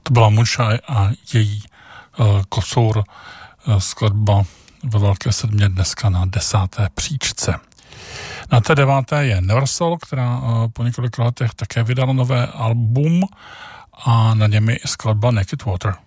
To byla Moonshine a její kocour, skladba ve velké sedmě dneska na 10. příčce. Na té 9. je Neversol, která po několika letech také vydala nové album a na něm je skladba Naked Water.